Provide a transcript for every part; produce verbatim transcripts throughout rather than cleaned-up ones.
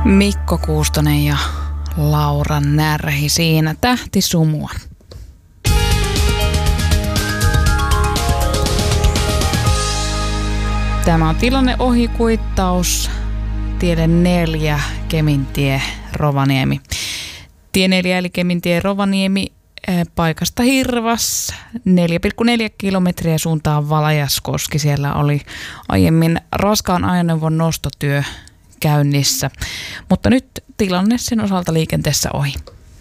Mikko Kuustonen ja Laura Närhi siinä Tähtisumua. Tämä on tilanne ohikuittaus, tiede neljä, Kemintie, Rovaniemi. Tie neljä eli Kemintie, Rovaniemi, paikasta Hirvas, neljä pilkku neljä kilometriä suuntaan Valajaskoski. Siellä oli aiemmin raskaan ajoneuvon nostotyö käynnissä, mutta nyt tilanne sen osalta liikenteessä ohi.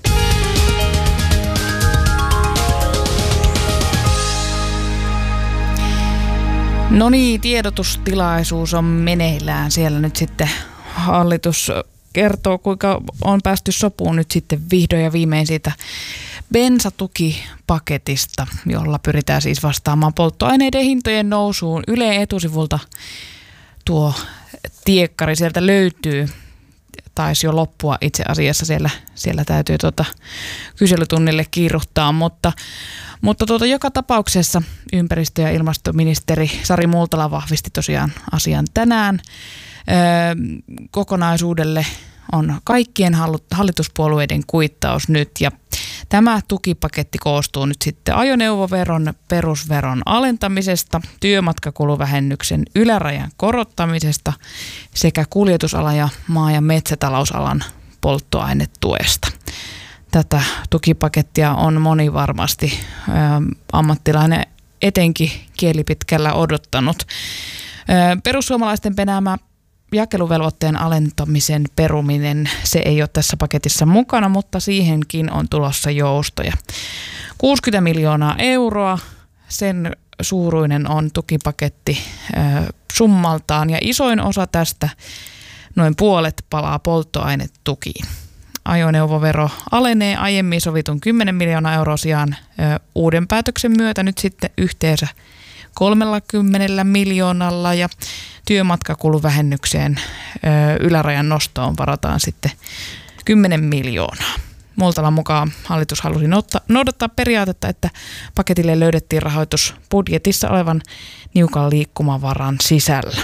No niin, tiedotustilaisuus on meneillään. Siellä nyt sitten hallitus kertoo, kuinka on päästy sopuun nyt sitten vihdoin ja viimein siitä bensatukipaketista, jolla pyritään siis vastaamaan polttoaineiden hintojen nousuun. Ylen etusivulta tuo tiekkari sieltä löytyy. Taisi jo loppua itse asiassa, siellä, siellä täytyy tuota kyselytunnille kiiruhtaa, mutta, mutta tuota joka tapauksessa ympäristö- ja ilmastoministeri Sari Multala vahvisti tosiaan asian tänään. Öö, kokonaisuudelle on kaikkien hallituspuolueiden kuittaus nyt ja tämä tukipaketti koostuu nyt sitten ajoneuvoveron perusveron alentamisesta, työmatkakuluvähennyksen ylärajan korottamisesta sekä kuljetusalan ja maa- ja metsätalousalan polttoainetuesta. Tätä tukipakettia on moni varmasti ö, ammattilainen etenkin kielipitkällä odottanut. Ö, perussuomalaisten penäämä jakeluvelvoitteen alentamisen peruminen, se ei ole tässä paketissa mukana, mutta siihenkin on tulossa joustoja. kuusikymmentä miljoonaa euroa, sen suuruinen on tukipaketti ö, summaltaan ja isoin osa tästä, noin puolet, palaa polttoainetukiin. Ajoneuvovero alenee aiemmin sovitun kymmenen miljoonaa euroa sijaan ö, uuden päätöksen myötä nyt sitten yhteensä kolmekymmentä miljoonalla ja työmatkakuluvähennykseen ö, ylärajan nostoon varataan sitten kymmenen miljoonaa. Multalan mukaan hallitus halusi noudattaa periaatetta, että paketille löydettiin rahoitus budjetissa olevan niukan liikkumavaran sisällä.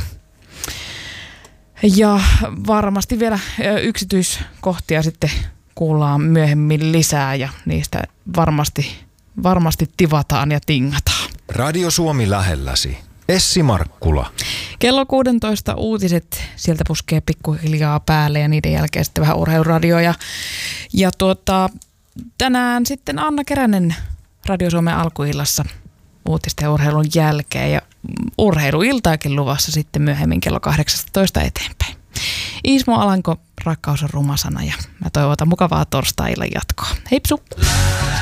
Ja varmasti vielä ö, yksityiskohtia sitten kuullaan myöhemmin lisää ja niistä varmasti, varmasti tivataan ja tingataan. Radio Suomi lähelläsi. Essi Markkula. Kello kuusitoista uutiset, sieltä puskee pikkuhiljaa päälle ja niiden jälkeen sitten vähän urheiluradio. Ja, ja tuota, tänään sitten Anna Keränen Radio Suomen alkuillassa uutisten ja urheilun jälkeen ja urheiluiltaakin luvassa sitten myöhemmin kello kahdeksantoista eteenpäin. Ismo Alanko, rakkaus on ruma sana ja mä toivotan mukavaa torstai-illan jatkoa. Heipsu!